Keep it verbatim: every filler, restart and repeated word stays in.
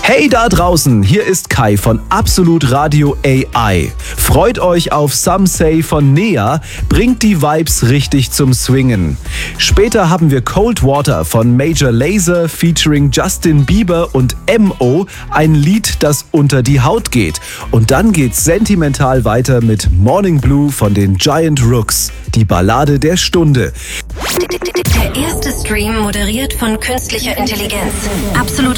Hey da draußen, hier ist Kai von Absolut Radio A I. Freut euch auf Some Say von Nea, bringt die Vibes richtig zum Swingen. Später haben wir Cold Water von Major Lazer featuring Justin Bieber und M O, ein Lied, das unter die Haut geht. Und dann geht's sentimental weiter mit Morning Blue von den Giant Rooks, die Ballade der Stunde. Der erste Stream moderiert von künstlicher Intelligenz. Absolut